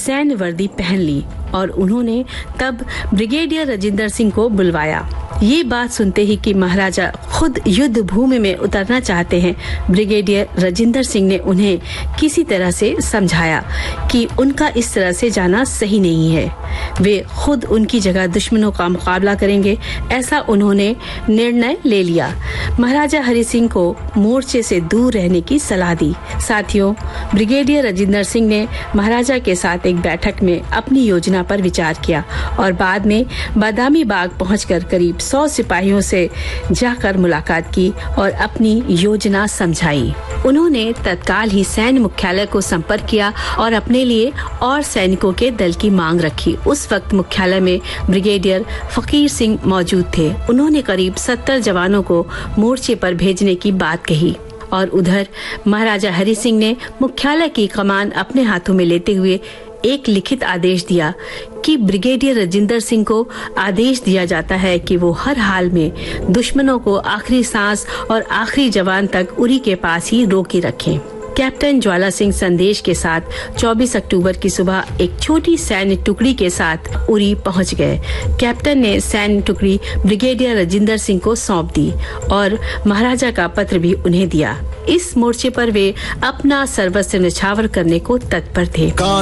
सैन्य वर्दी पहन ली और उन्होंने तब ब्रिगेडियर राजेंद्र सिंह को बुलवाया। ये बात सुनते ही कि महाराजा खुद युद्ध भूमि में उतरना चाहते हैं, ब्रिगेडियर राजेंद्र सिंह ने उन्हें किसी तरह से समझाया कि उनका इस तरह से जाना सही नहीं है। वे खुद उनकी जगह दुश्मनों का मुकाबला करेंगे, ऐसा उन्होंने निर्णय ले लिया। महाराजा हरि सिंह को मोर्चे से दूर रहने की सलाह दी। साथियों, ब्रिगेडियर राजेंद्र सिंह ने महाराजा के साथ एक बैठक में अपनी योजना पर विचार किया और बाद में बादामी बाग पहुंचकर करीब 100 सिपाहियों से जाकर मुलाकात की और अपनी योजना समझाई। उन्होंने तत्काल ही सैन्य मुख्यालय को संपर्क किया और अपने लिए और सैनिकों के दल की मांग रखी। उस वक्त मुख्यालय में ब्रिगेडियर फकीर सिंह मौजूद थे। उन्होंने करीब 70 जवानों को मोर्चे पर भेजने की बात कही और उधर महाराजा हरि सिंह ने मुख्यालय की कमान अपने हाथों में लेते हुए एक लिखित आदेश दिया कि ब्रिगेडियर राजेंद्र सिंह को आदेश दिया जाता है कि वो हर हाल में दुश्मनों को आखिरी सांस और आखिरी जवान तक उरी के पास ही रोके रखें। कैप्टन ज्वाला सिंह संदेश के साथ 24 अक्टूबर की सुबह एक छोटी सैन्य टुकड़ी के साथ उरी पहुंच गए। कैप्टन ने सैन्य टुकड़ी ब्रिगेडियर राजेंद्र सिंह को सौंप दी और महाराजा का पत्र भी उन्हें दिया। इस मोर्चे पर वे अपना सर्वस्व न्यौछावर करने को तत्पर थे।